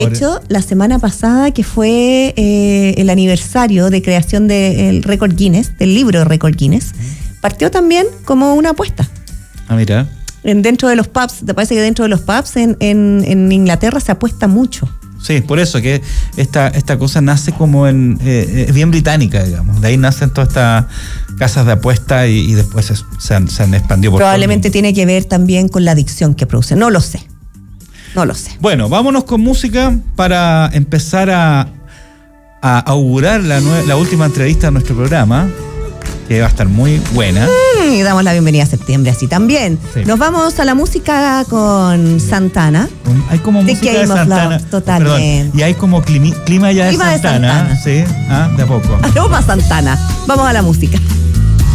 De hecho, la semana pasada, que fue el aniversario de creación del récord Guinness, del libro récord Guinness, partió también como una apuesta. Ah, mira. Dentro de los pubs, te parece que dentro de los pubs en Inglaterra se apuesta mucho. Sí, por eso que esta cosa nace como es bien británica, digamos. De ahí nacen todas estas casas de apuesta y después se han expandido por Probablemente tiene que ver también con la adicción que produce. No lo sé. Bueno, vámonos con música para empezar a augurar la última entrevista de nuestro programa, que va a estar muy buena. Y damos la bienvenida a septiembre así también. Sí. Nos vamos a la música con Santana. Hay como The música Game de of Santana. Love, totalmente. Perdón, y hay como clima ya de Clima de Santana. Santana. Sí, de a poco. Aroma Santana. Vamos a la música.